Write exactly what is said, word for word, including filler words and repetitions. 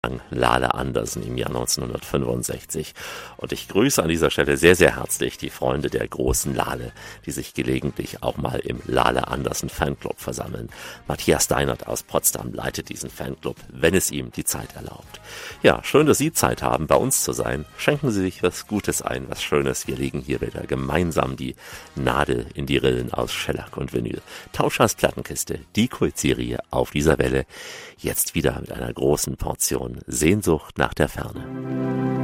Lale Andersen im Jahr neunzehnhundertfünfundsechzig. Und ich grüße an dieser Stelle sehr, sehr herzlich die Freunde der großen Lale, die sich gelegentlich auch mal im Lale Andersen Fanclub versammeln. Matthias Deinert aus Potsdam leitet diesen Fanclub, wenn es ihm die Zeit erlaubt. Ja, schön, dass Sie Zeit haben, bei uns zu sein. Schenken Sie sich was Gutes ein, was Schönes. Wir legen hier wieder gemeinsam die Nadel in die Rillen aus Schellack und Vinyl. Tauschers Plattenkiste, die Kultserie auf dieser Welle. Jetzt wieder mit einer großen Portion Sehnsucht nach der Ferne.